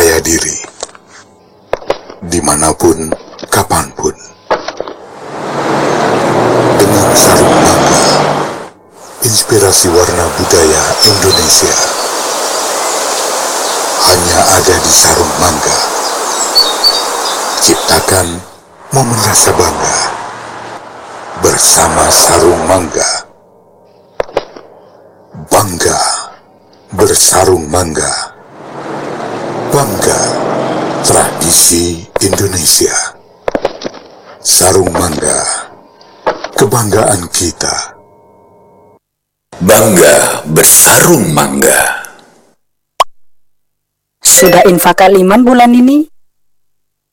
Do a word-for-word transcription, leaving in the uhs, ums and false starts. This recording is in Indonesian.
percaya diri, dimanapun, kapanpun. Dengan sarung mangga, inspirasi warna budaya Indonesia hanya ada di sarung mangga. Ciptakan momen rasa bangga bersama sarung mangga. Bangga bersarung mangga. Bangga tradisi Indonesia. Sarung mangga, kebanggaan kita. Bangga bersarung mangga. Sudah infak kaliman bulan ini?